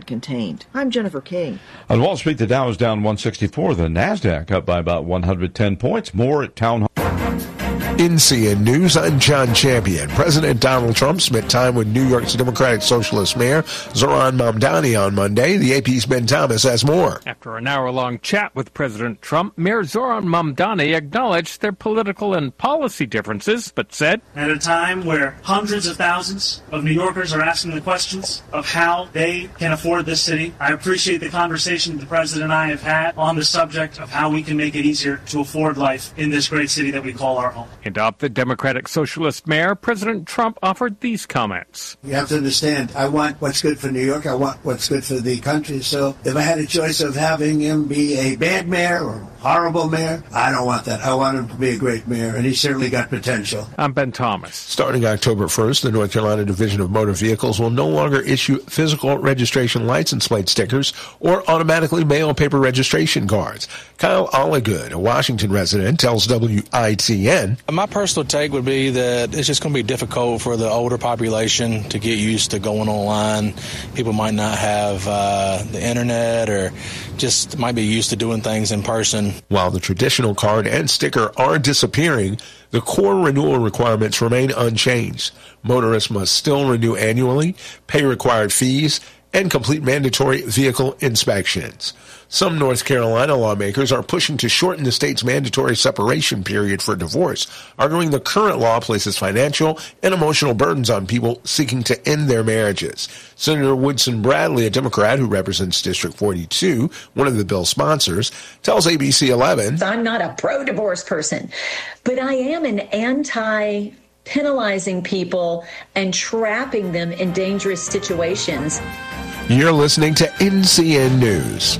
not contained. I'm Jennifer King. On Wall Street, the Dow is down 164. The NASDAQ up by about 110 points. More at Town Hall. NCN News, I'm John Champion. President Donald Trump spent time with New York's Democratic Socialist Mayor Zohran Mamdani on Monday. The AP's Ben Thomas has more. After an hour-long chat with President Trump, Mayor Zohran Mamdani acknowledged their political and policy differences, but said, at a time where hundreds of thousands of New Yorkers are asking the questions of how they can afford this city, I appreciate the conversation the President and I have had on the subject of how we can make it easier to afford life in this great city that we call our home. And of the Democratic Socialist Mayor, President Trump offered these comments. You have to understand, I want what's good for New York. I want what's good for the country. So if I had a choice of having him be a bad mayor or horrible mayor, I don't want that. I want him to be a great mayor, and he's certainly got potential. I'm Ben Thomas. Starting October 1st, the North Carolina Division of Motor Vehicles will no longer issue physical registration license plate stickers or automatically mail paper registration cards. Kyle Oligood, a Washington resident, tells WITN, my personal take would be that it's just going to be difficult for the older population to get used to going online. People might not have the internet or just might be used to doing things in person. While the traditional card and sticker are disappearing, the core renewal requirements remain unchanged. Motorists must still renew annually, pay required fees, and complete mandatory vehicle inspections. Some North Carolina lawmakers are pushing to shorten the state's mandatory separation period for divorce, arguing the current law places financial and emotional burdens on people seeking to end their marriages. Senator Woodson Bradley, a Democrat who represents District 42, one of the bill's sponsors, tells ABC 11, I'm not a pro-divorce person, but I am an anti-penalizing people and trapping them in dangerous situations. You're listening to NCN News.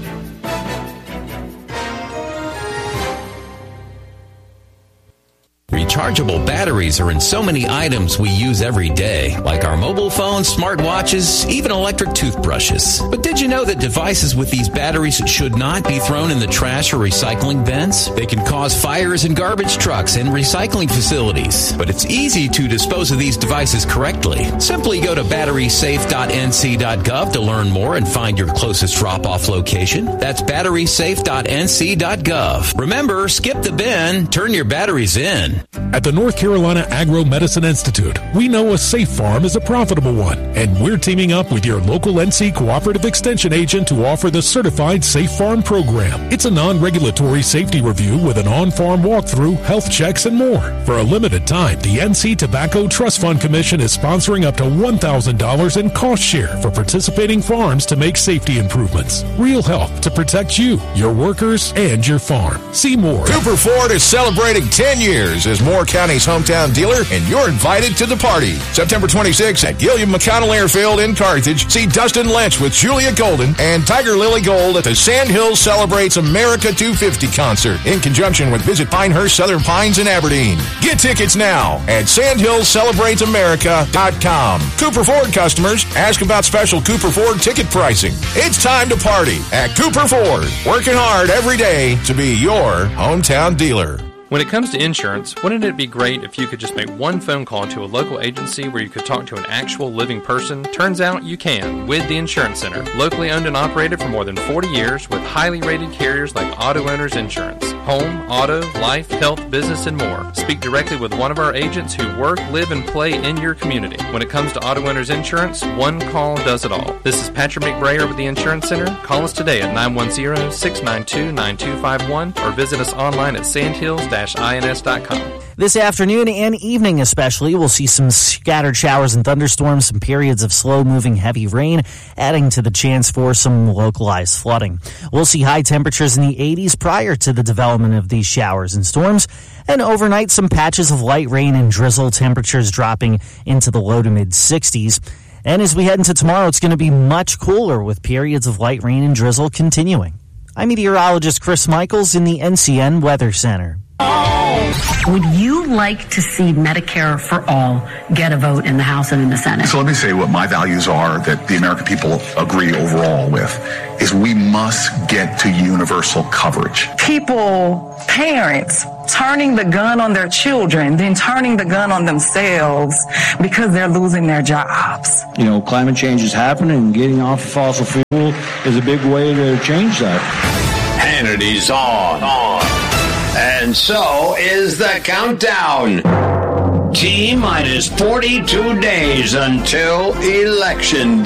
Rechargeable batteries are in so many items we use every day, like our mobile phones, smartwatches, even electric toothbrushes. But did you know that devices with these batteries should not be thrown in the trash or recycling bins? They can cause fires in garbage trucks and recycling facilities. But it's easy to dispose of these devices correctly. Simply go to batterysafe.nc.gov to learn more and find your closest drop-off location. That's batterysafe.nc.gov. Remember, skip the bin, turn your batteries in. At the North Carolina Agro-Medicine Institute, we know a safe farm is a profitable one, and we're teaming up with your local NC Cooperative Extension agent to offer the Certified Safe Farm program. It's a non-regulatory safety review with an on-farm walkthrough, health checks, and more. For a limited time, the NC Tobacco Trust Fund Commission is sponsoring up to $1,000 in cost share for participating farms to make safety improvements. Real help to protect you, your workers, and your farm. See more. Cooper Ford is celebrating 10 years as Moore County's hometown dealer, and you're invited to the party. September 26th at Gilliam McConnell Airfield in Carthage. See Dustin Lynch with Julia Golden and Tiger Lily Gold at the Sandhills Celebrates America 250 concert in conjunction with Visit Pinehurst, Southern Pines, and Aberdeen. Get tickets now at sandhillscelebratesamerica.com. Cooper Ford customers, ask about special Cooper Ford ticket pricing. It's time to party at Cooper Ford. Working hard every day to be your hometown dealer. When it comes to insurance, wouldn't it be great if you could just make one phone call to a local agency where you could talk to an actual living person? Turns out you can with the Insurance Center, locally owned and operated for more than 40 years with highly rated carriers like Auto Owners Insurance. Home, auto, life, health, business, and more. Speak directly with one of our agents who work, live, and play in your community. When it comes to Auto Owners Insurance, one call does it all. This is Patrick McBrayer with the Insurance Center. Call us today at 910-692-9251 or visit us online at sandhills-ins.com. This afternoon and evening especially, we'll see some scattered showers and thunderstorms, some periods of slow-moving heavy rain, adding to the chance for some localized flooding. We'll see high temperatures in the 80s prior to the development of these showers and storms, and overnight some patches of light rain and drizzle, temperatures dropping into the low to mid-60s. And as we head into tomorrow, it's going to be much cooler with periods of light rain and drizzle continuing. I'm meteorologist Chris Michaels in the NCN Weather Center. Would you like to see Medicare for all get a vote in the House and in the Senate? So let me say what my values are that the American people agree overall with, is we must get to universal coverage. People, parents, turning the gun on their children, then turning the gun on themselves because they're losing their jobs. You know, climate change is happening, getting off of fossil fuels is a big way to change that. Hannity's on. And so is the countdown. T-minus 42 days until Election Day.